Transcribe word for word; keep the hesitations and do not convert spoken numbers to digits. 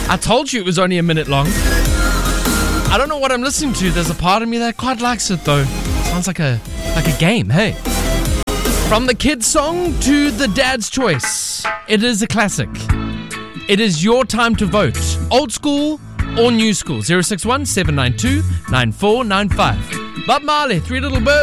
I told you it was only a minute long. I don't know what I'm listening to. There's a part of me that quite likes it though. Sounds like a like a game, hey. From the kids' song to the dad's choice, it is a classic. It is your time to vote. Old school or new school. zero six one, seven nine two, nine four nine five. Bob Marley, Three Little Birds.